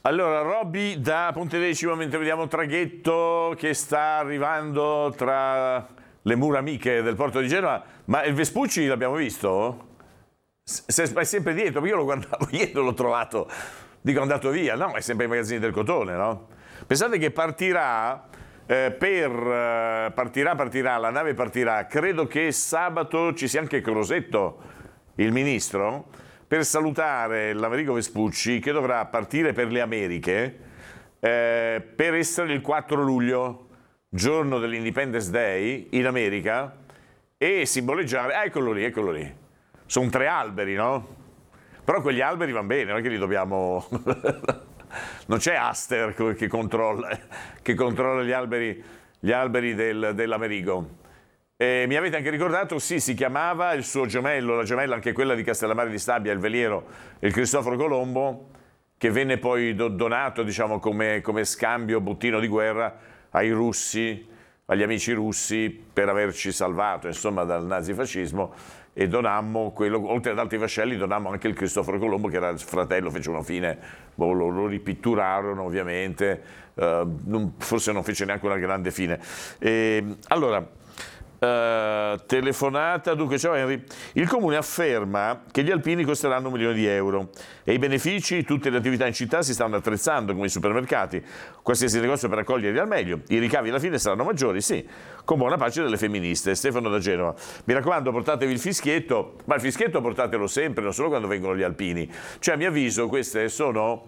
Allora, Robby da Pontedecimo, mentre vediamo il traghetto che sta arrivando tra le mura amiche del porto di Genova, ma il Vespucci l'abbiamo visto? È sempre dietro, io lo guardavo, ieri non l'ho trovato, dico è andato via, no, è sempre ai magazzini del cotone, no? Pensate che partirà, la nave partirà, credo che sabato ci sia anche Crosetto, il ministro, per salutare l'Americo Vespucci che dovrà partire per le Americhe per essere il 4 luglio, giorno dell'Independence Day in America, e simboleggiare, eccolo lì, sono 3 alberi, no? Però quegli alberi vanno bene, non è che li dobbiamo... non c'è Aster che controlla gli alberi dell'Americo. Mi avete anche ricordato, sì, si chiamava il suo gemello, la gemella anche quella di Castellammare di Stabia, il veliero, il Cristoforo Colombo, che venne poi donato, diciamo, come scambio bottino di guerra ai russi, agli amici russi, per averci salvato, insomma, dal nazifascismo, e donammo quello, oltre ad altri vascelli, donammo anche il Cristoforo Colombo, che era il fratello, fece una fine, lo ripitturarono ovviamente, forse non fece neanche una grande fine. Allora, telefonata, dunque, ciao Henry, il comune afferma che gli alpini costeranno 1 milione di euro e i benefici, tutte le attività in città si stanno attrezzando come i supermercati, qualsiasi negozio per accoglierli al meglio, i ricavi alla fine saranno maggiori, sì, con buona pace delle femministe. Stefano da Genova, mi raccomando, portatevi il fischietto, ma il fischietto portatelo sempre, non solo quando vengono gli alpini, cioè a mio avviso queste sono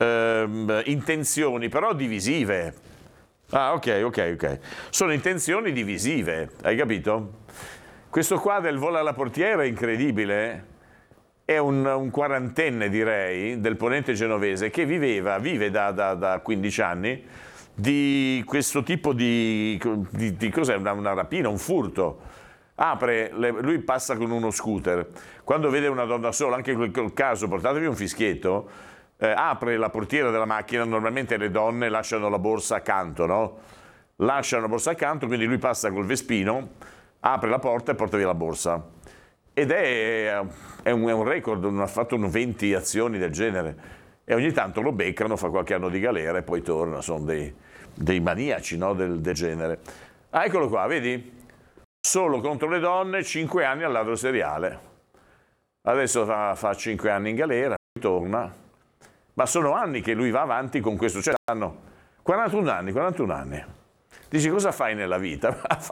intenzioni però divisive. Ah, ok. Sono intenzioni divisive, hai capito? Questo qua del volo alla portiera è incredibile. È un quarantenne, direi, del ponente genovese che vive da 15 anni di questo tipo di cos'è? Una rapina, un furto. Lui passa con uno scooter. Quando vede una donna sola, anche in quel caso, portatevi un fischietto. Apre la portiera della macchina, normalmente le donne lasciano la borsa accanto, no? Lasciano la borsa accanto, quindi lui passa col vespino, apre la porta e porta via la borsa. Ed è un record, ha fatto 20 azioni del genere. E ogni tanto lo beccano, fa qualche anno di galera e poi torna, sono dei maniaci, no? del genere. Ah, eccolo qua, vedi? Solo contro le donne, 5 anni al ladro seriale. Adesso fa 5 anni in galera, poi torna. Ma sono anni che lui va avanti con questo, cioè hanno 41 anni. Dici, cosa fai nella vita?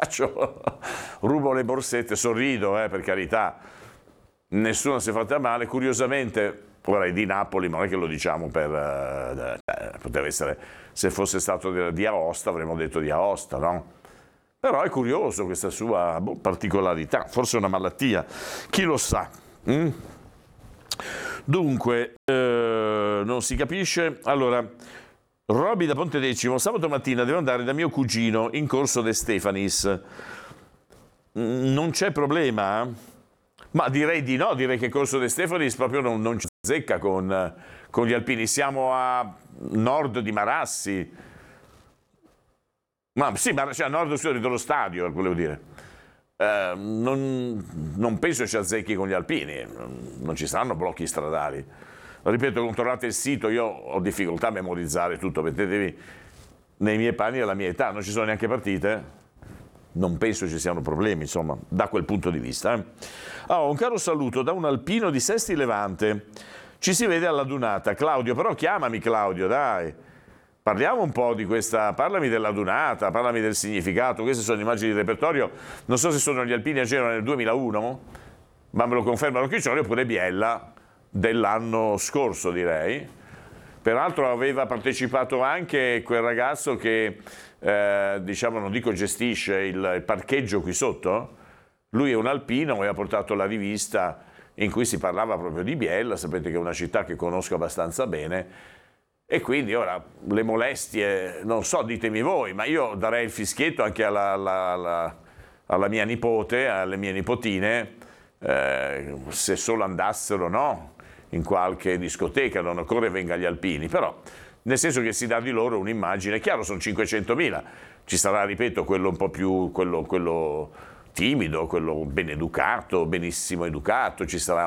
Rubo le borsette, sorrido, per carità, nessuno si è fatta male. Curiosamente, ora è di Napoli, ma non è che lo diciamo poteva essere, se fosse stato di Aosta avremmo detto di Aosta, no? Però è curioso questa sua particolarità, forse una malattia, chi lo sa. Dunque, non si capisce. Allora, Robby da Pontedecimo, sabato mattina devo andare da mio cugino in Corso De Stefanis. Non c'è problema? Ma direi di no, direi che Corso De Stefanis proprio non ci zecca con gli alpini. Siamo a nord di Marassi. Ma sì, cioè a nord dello stadio, volevo dire. Non penso ci azzecchi con gli alpini, non ci saranno blocchi stradali. Ripeto, controllate il sito, io ho difficoltà a memorizzare tutto, mettetevi nei miei panni e alla mia età, non ci sono neanche partite, non penso ci siano problemi, insomma, da quel punto di vista. Un caro saluto da un alpino di Sesti Levante, ci si vede alla dunata. Claudio, però chiamami Claudio, dai. Parliamo un po' di questa, parlami della dunata, parlami del significato, queste sono immagini di repertorio, non so se sono gli alpini a Genova nel 2001, ma me lo confermano Chiccioli, oppure Biella dell'anno scorso, direi. Peraltro aveva partecipato anche quel ragazzo che, diciamo, non dico gestisce il parcheggio qui sotto, lui è un alpino e ha portato la rivista in cui si parlava proprio di Biella, sapete che è una città che conosco abbastanza bene. E quindi ora le molestie, non so, ditemi voi, ma io darei il fischietto anche alla mia nipote, alle mie nipotine, se solo andassero, no, in qualche discoteca, non occorre venga agli alpini, però nel senso che si dà di loro un'immagine, chiaro sono 500.000, ci sarà, ripeto, quello un po' più, quello timido, quello ben educato, benissimo educato, ci sarà